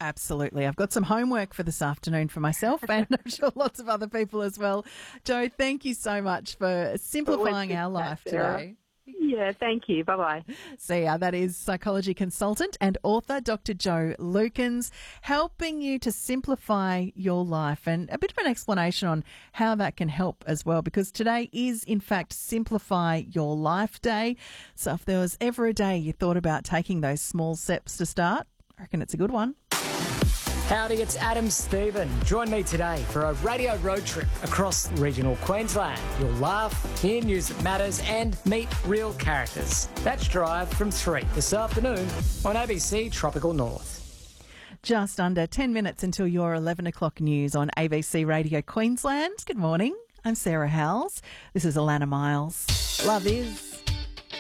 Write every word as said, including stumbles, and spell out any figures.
Absolutely. I've got some homework for this afternoon for myself and I'm sure lots of other people as well. Jo, thank you so much for simplifying our life today. Yeah, thank you. Bye-bye. See ya. That is psychology consultant and author Doctor Jo Lukins, helping you to simplify your life, and a bit of an explanation on how that can help as well, because today is, in fact, Simplify Your Life Day. So if there was ever a day you thought about taking those small steps to start, I reckon it's a good one. Howdy, it's Adam Stephen. Join me today for a radio road trip across regional Queensland. You'll laugh, hear news that matters and meet real characters. That's Drive from three this afternoon on A B C Tropical North. Just under ten minutes until your eleven o'clock news on A B C Radio Queensland. Good morning. I'm Sarah Howells. This is Alana Miles. Love is...